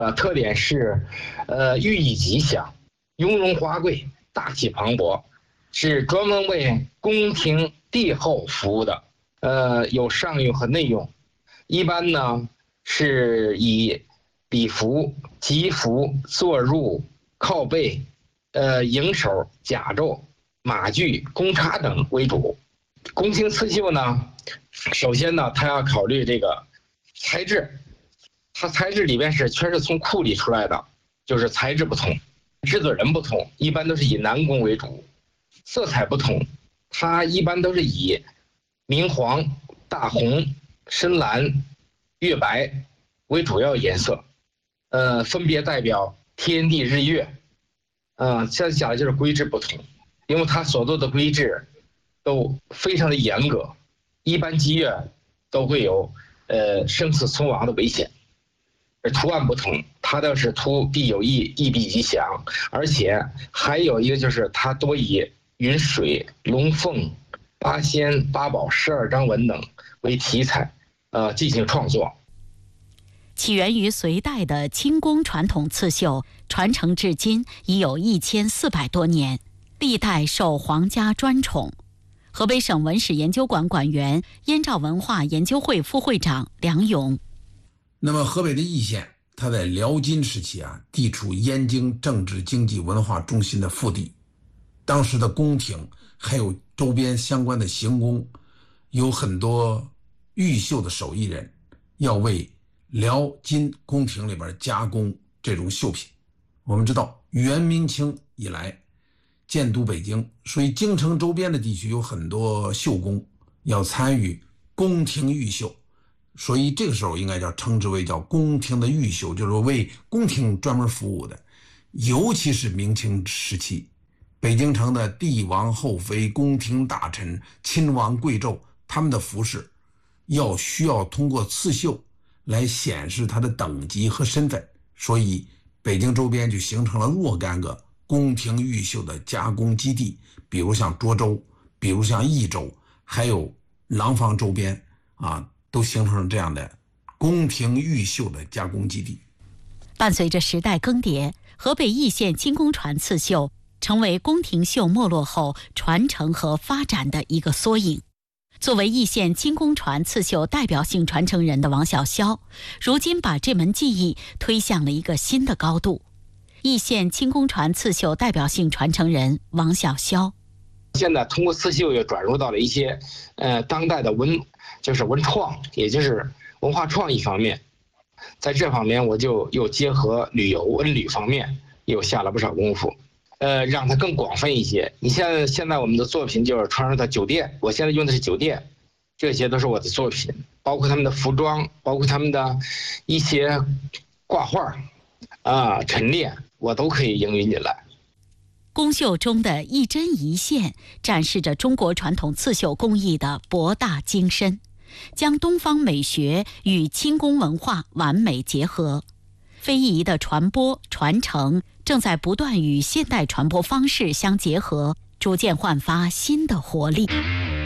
特点是，寓意吉祥、雍容华贵、大气磅礴，是专门为宫廷帝后服务的。有上用和内用，一般呢是以比服、吉服、坐入、靠背、迎手、甲胄、马具、弓叉等为主。宫廷刺绣呢，首先呢，它要考虑这个材质，它材质里边全是从库里出来的，就是材质不同，制作人不同，一般都是以南宫为主。色彩不同，它一般都是以明黄、大红、深蓝、月白为主要颜色，分别代表天地日月。现在讲的就是规制不同，因为它所做的规制都非常的严格，一般积月都会有生死存亡的危险。图案不同，它倒是图必有意，意必吉祥，而且还有一个就是它多以云水、龙凤、八仙、八宝、12章文等为题材，进行创作。 起源于隋代的清宫传统刺绣，传承至今已有1400多年，历代受皇家专宠。河北省文史研究馆馆员、燕赵文化研究会副会长梁勇。 那么河北的易县，它在辽金时期地处燕京政治经济文化中心的腹地，当时的宫廷还有周边相关的行宫，有很多玉绣的手艺人要为辽金宫廷里边加工这种绣品。我们知道元明清以来建都北京，所以京城周边的地区有很多绣工要参与宫廷御绣，所以这个时候应该称之为宫廷的御绣，就是为宫廷专门服务的。尤其是明清时期，北京城的帝王后妃、宫廷大臣、亲王贵胄，他们的服饰需要通过刺绣来显示他的等级和身份，所以北京周边就形成了若干个宫廷御绣的加工基地，比如像涿州，比如像益州，还有廊坊周边都形成了这样的宫廷御绣的加工基地。 伴随着时代更迭，河北易县金宫传刺绣成为宫廷绣没落后传承和发展的一个缩影。作为易县金宫传刺绣代表性传承人的王小霄，如今把这门技艺推向了一个新的高度。易县金宫传刺绣代表性传承人王小霄， 现在通过刺绣又转入到了一些当代的文创，也就是文化创意方面。在这方面我就又结合旅游文旅方面又下了不少功夫，让它更广泛一些。你现在我们的作品就是传入到酒店，我现在用的是酒店，这些都是我的作品，包括他们的服装，包括他们的一些挂画陈列，我都可以应用进来。 宫绣中的一针一线展示着中国传统刺绣工艺的博大精深，将东方美学与清宫文化完美结合。非遗的传播传承正在不断与现代传播方式相结合，逐渐焕发新的活力。